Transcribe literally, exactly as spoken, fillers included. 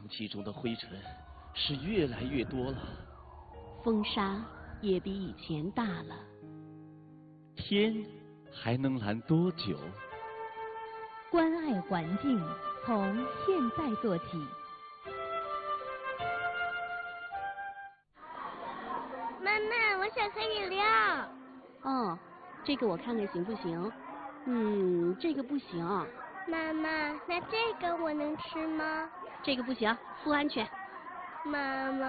气中的灰尘是越来越多了， 风沙也比以前大了。 天还能蓝多久？ 关爱环境，从现在做起。 妈妈，我想喝饮料。 哦，这个我看看行不行？嗯，这个不行。 妈妈，那这个我能吃吗？ 这个不行，不安全。 妈妈。